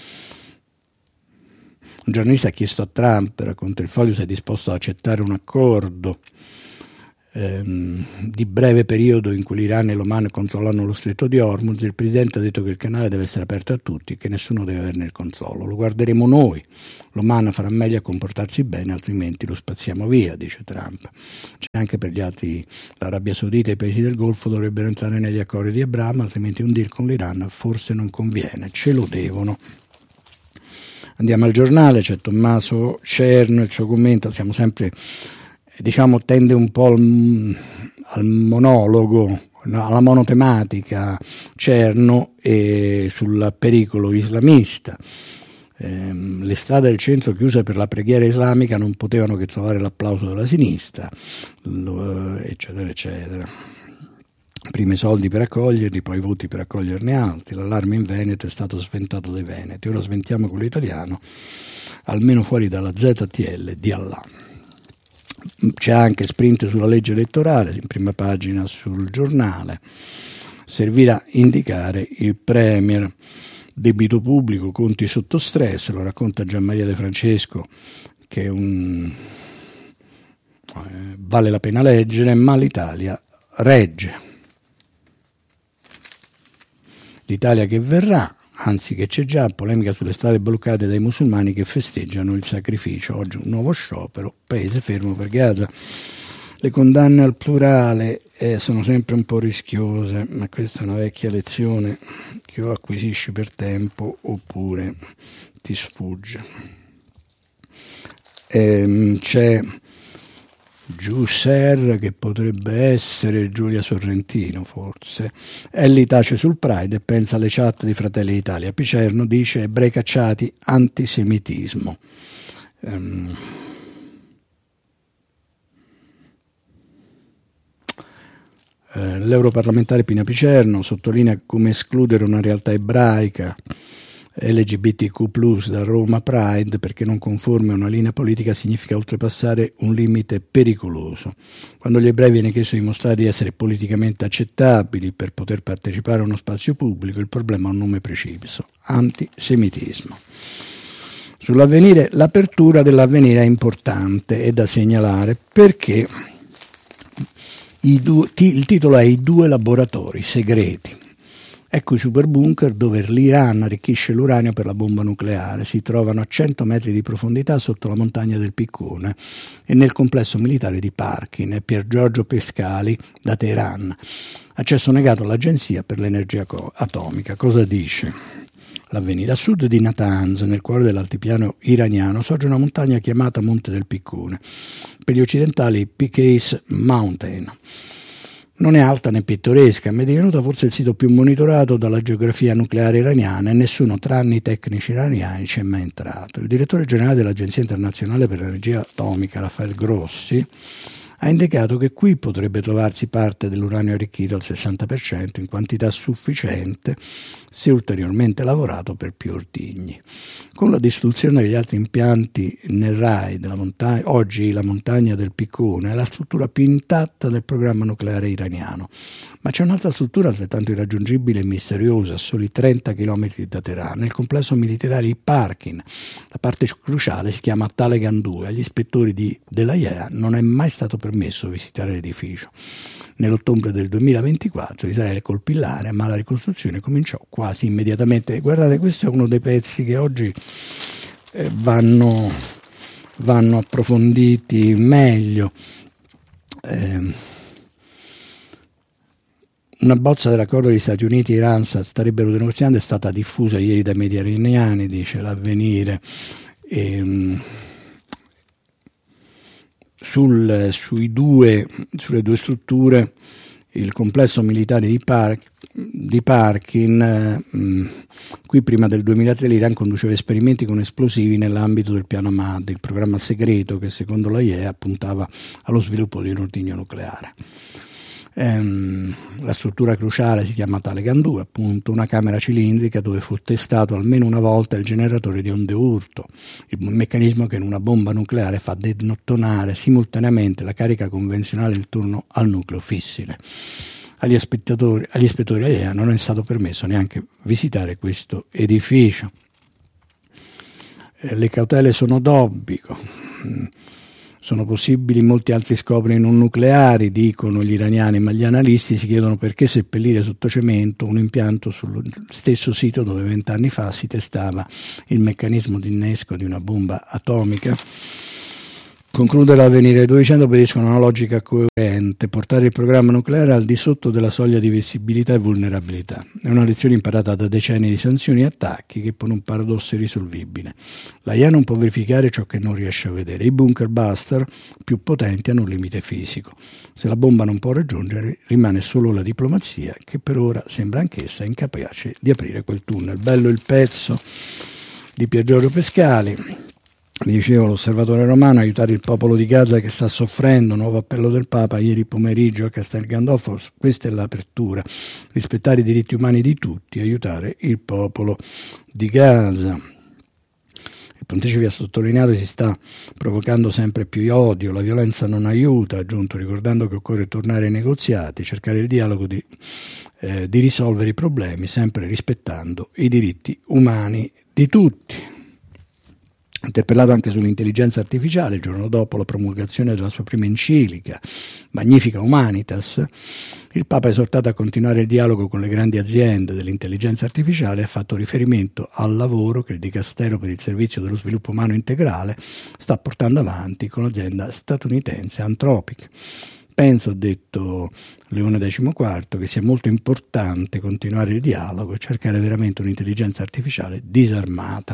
Un giornalista ha chiesto a Trump, racconta il Foglio, se è disposto ad accettare un accordo ehm, di breve periodo in cui l'Iran e l'Oman controllano lo stretto di Hormuz. Il presidente ha detto che il canale deve essere aperto a tutti e che nessuno deve averne il controllo. Lo guarderemo noi. L'Oman farà meglio a comportarsi bene, altrimenti lo spazziamo via, dice Trump. C'è anche per gli altri, l'Arabia Saudita e i paesi del Golfo dovrebbero entrare negli accordi di Abramo, altrimenti un deal con l'Iran forse non conviene, ce lo devono. Andiamo al giornale, c'è Tommaso Cerno, il suo commento, siamo sempre, diciamo, tende un po' al, al monologo, no, alla monotematica Cerno e sul pericolo islamista. Eh, le strade del centro chiuse per la preghiera islamica non potevano che trovare l'applauso della sinistra, lo, eccetera, eccetera. Prima i soldi per accoglierli, poi i voti per accoglierne altri. L'allarme in Veneto è stato sventato dai veneti. Ora sventiamo quello italiano, almeno fuori dalla Z T L di Allah. C'è anche sprint sulla legge elettorale, in prima pagina sul giornale. Servirà indicare il Premier. Debito pubblico, conti sotto stress, lo racconta Gianmaria De Francesco, che è un... eh, vale la pena leggere, ma l'Italia regge. L'Italia che verrà, anzi che c'è già, polemica sulle strade bloccate dai musulmani che festeggiano il sacrificio. Oggi un nuovo sciopero, paese fermo per Gaza. Le condanne al plurale eh, sono sempre un po' rischiose, ma questa è una vecchia lezione che o acquisisci per tempo oppure ti sfugge. Ehm, c'è Giusser, che potrebbe essere Giulia Sorrentino forse. Elli tace sul Pride e pensa alle chat di Fratelli d'Italia. Picerno dice ebrei cacciati, antisemitismo. Um, eh, l'europarlamentare Pina Picerno sottolinea come escludere una realtà ebraica L G B T Q plus da Roma Pride, perché non conforme a una linea politica significa oltrepassare un limite pericoloso. Quando agli ebrei viene chiesto di dimostrare di essere politicamente accettabili per poter partecipare a uno spazio pubblico, il problema ha un nome preciso: antisemitismo. Sull'Avvenire, l'apertura dell'Avvenire è importante e da segnalare perché i due, il titolo è I due laboratori segreti. Ecco i superbunker dove l'Iran arricchisce l'uranio per la bomba nucleare. Si trovano a cento metri di profondità sotto la montagna del Piccone e nel complesso militare di Parkin. È Pier Giorgio Pescali da Teheran. Accesso negato all'Agenzia per l'Energia Atomica. Cosa dice l'Avvenire? A sud di Natanz, nel cuore dell'altipiano iraniano, sorge una montagna chiamata Monte del Piccone, per gli occidentali P K's Mountain. Non è alta né pittoresca, ma è divenuta forse il sito più monitorato dalla geografia nucleare iraniana e nessuno, tranne i tecnici iraniani, ci è mai entrato. Il direttore generale dell'Agenzia internazionale per l'energia atomica, Rafael Grossi, ha indicato che qui potrebbe trovarsi parte dell'uranio arricchito al sessanta per cento in quantità sufficiente se ulteriormente lavorato per più ordigni. Con la distruzione degli altri impianti nel Rai della montagna, oggi la montagna del Piccone è la struttura più intatta del programma nucleare iraniano, ma c'è un'altra struttura altrettanto irraggiungibile e misteriosa a soli trenta chilometri da Teheran, nel complesso militare di Parkin. La parte cruciale si chiama Talegan due. Agli ispettori di, della I A E non è mai stato permesso visitare l'edificio. Nell'ottobre del duemilaventiquattro Israele colpì l'area, ma la ricostruzione cominciò quasi immediatamente. Guardate, questo è uno dei pezzi che oggi eh, vanno, vanno approfonditi meglio. Eh, Una bozza dell'accordo degli Stati Uniti e Iran starebbero negoziando è stata diffusa ieri dai media iraniani, dice l'Avvenire. E, sul, sui due, sulle due strutture il complesso militare di, Par- di Parkin. Eh, mh, qui prima del duemilatré l'Iran conduceva esperimenti con esplosivi nell'ambito del piano Ahmad, il programma segreto che secondo l'A I E puntava allo sviluppo di un ordigno nucleare. Ehm, la struttura cruciale si chiama Telegan due, appunto, una camera cilindrica dove fu testato almeno una volta il generatore di onde urto, il meccanismo che in una bomba nucleare fa detonare simultaneamente la carica convenzionale intorno al nucleo fissile. Agli spettatori, agli ispettori A I E non è stato permesso neanche visitare questo edificio. Eh, le cautele sono d'obbligo. Sono possibili molti altri scopi non nucleari, dicono gli iraniani, ma gli analisti si chiedono perché seppellire sotto cemento un impianto sullo stesso sito dove vent'anni fa si testava il meccanismo di innesco di una bomba atomica. Conclude l'Avvenire, i due vicende obbediscono a una logica coerente: portare il programma nucleare al di sotto della soglia di visibilità e vulnerabilità. È una lezione imparata da decenni di sanzioni e attacchi che pone un paradosso irrisolvibile. La I A non può verificare ciò che non riesce a vedere. I bunker buster più potenti hanno un limite fisico. Se la bomba non può raggiungere, rimane solo la diplomazia, che per ora sembra anch'essa incapace di aprire quel tunnel. Bello il pezzo di Piergiorgio Pescali. Mi dicevo, l'Osservatore Romano, aiutare il popolo di Gaza che sta soffrendo, nuovo appello del Papa ieri pomeriggio a Castel Gandolfo, questa è l'apertura, rispettare i diritti umani di tutti, aiutare il popolo di Gaza. Il Pontefice ha sottolineato che si sta provocando sempre più odio, la violenza non aiuta, ha aggiunto, ricordando che occorre tornare ai negoziati, cercare il dialogo di, eh, di risolvere i problemi, sempre rispettando i diritti umani di tutti. Interpellato anche sull'intelligenza artificiale il giorno dopo la promulgazione della sua prima enciclica Magnifica Humanitas, il Papa ha esortato a continuare il dialogo con le grandi aziende dell'intelligenza artificiale e ha fatto riferimento al lavoro che il Dicastero per il Servizio dello Sviluppo Umano Integrale sta portando avanti con l'azienda statunitense Anthropic. Penso, ha detto Leone quattordici, che sia molto importante continuare il dialogo e cercare veramente un'intelligenza artificiale disarmata.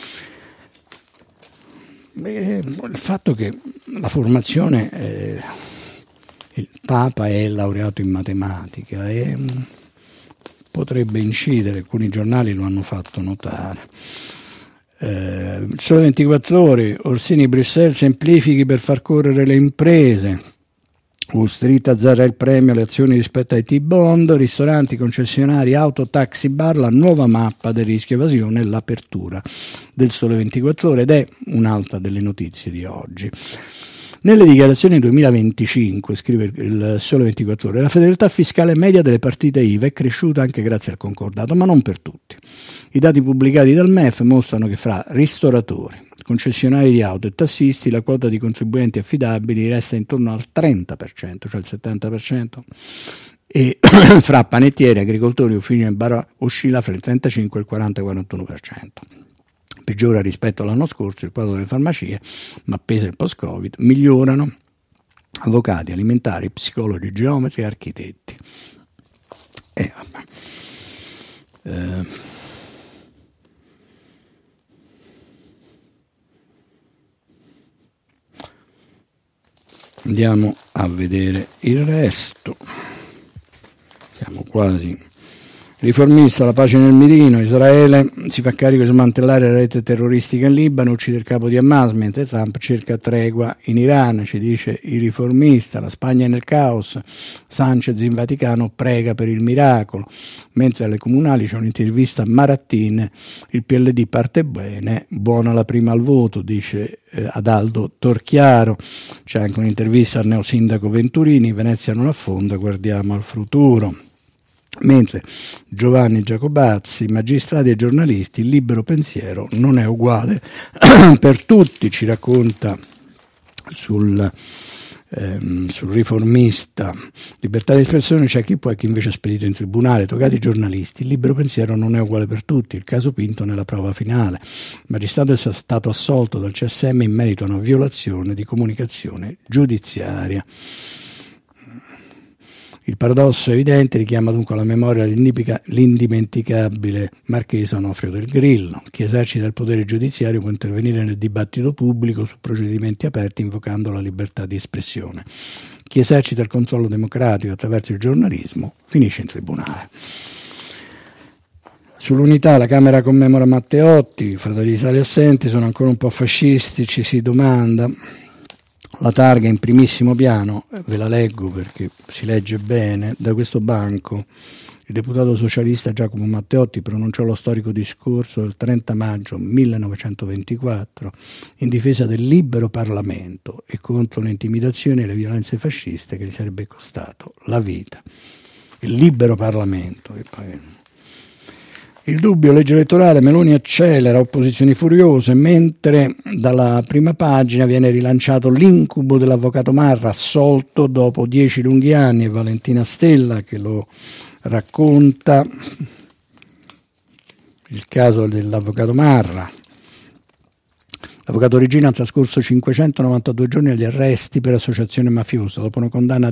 Beh, il fatto che la formazione, eh, il Papa è laureato in matematica e mh, potrebbe incidere, alcuni giornali lo hanno fatto notare. Eh, il Sole ventiquattro Ore, Orsini, Bruxelles semplifichi per far correre le imprese. Wall Street azzerra il premio alle azioni rispetto ai T-bond, ristoranti, concessionari, auto, taxi, bar, la nuova mappa del rischio evasione e l'apertura del Sole ventiquattro Ore, ed è un'altra delle notizie di oggi. Nelle dichiarazioni duemilaventicinque, scrive il Sole ventiquattro Ore, la fedeltà fiscale media delle partite I V A è cresciuta anche grazie al concordato, ma non per tutti. I dati pubblicati dal M E F mostrano che fra ristoratori, concessionari di auto e tassisti la quota di contribuenti affidabili resta intorno al trenta per cento, cioè il settanta per cento, e fra panettieri, agricoltori, uffici e bar oscilla fra il trentacinque e il quaranta quarantuno per cento. Peggiora rispetto all'anno scorso il quadro delle farmacie, ma pesa il post-Covid, migliorano avvocati, alimentari, psicologi, geometri e architetti. E vabbè. Eh, Andiamo a vedere il resto. Siamo quasi. Riformista, la pace nel mirino, Israele si fa carico di smantellare la rete terroristica in Libano, uccide il capo di Hamas, mentre Trump cerca tregua in Iran, ci dice il Riformista. La Spagna è nel caos, Sanchez in Vaticano prega per il miracolo, mentre alle comunali c'è un'intervista a Marattin, il P L D parte bene, buona la prima al voto, dice eh, ad Aldo Torchiaro. C'è anche un'intervista al neosindaco Venturini, Venezia non affonda, guardiamo al futuro. Mentre Giovanni Giacobazzi, magistrati e giornalisti, il libero pensiero non è uguale per tutti, ci racconta sul, ehm, sul Riformista. Libertà di espressione c'è chi può e chi invece è spedito in tribunale, toccati i giornalisti, il libero pensiero non è uguale per tutti, il caso Pinto nella prova finale. Il magistrato è stato assolto dal C S M in merito a una violazione di comunicazione giudiziaria. Il paradosso è evidente, richiama dunque alla memoria l'indimenticabile Marchese Onofrio del Grillo. Chi esercita il potere giudiziario può intervenire nel dibattito pubblico su procedimenti aperti invocando la libertà di espressione. chi esercita il controllo democratico attraverso il giornalismo finisce in tribunale. Sull'Unità la Camera commemora Matteotti, i Fratelli d'Italia assenti, sono ancora un po' fascisti, ci si domanda. La targa in primissimo piano, ve la leggo perché si legge bene, da questo banco il deputato socialista Giacomo Matteotti pronunciò lo storico discorso del trenta maggio millenovecentoventiquattro in difesa del libero Parlamento e contro le intimidazioni e le violenze fasciste che gli sarebbe costato la vita. Il libero Parlamento. E poi... Il dubbio, legge elettorale, Meloni accelera, opposizioni furiose, mentre dalla prima pagina viene rilanciato l'incubo dell'avvocato Marra, assolto dopo dieci lunghi anni, e Valentina Stella che lo racconta, il caso dell'avvocato Marra. L'avvocato Regina ha trascorso cinquecentonovantadue giorni agli arresti per associazione mafiosa, dopo una condanna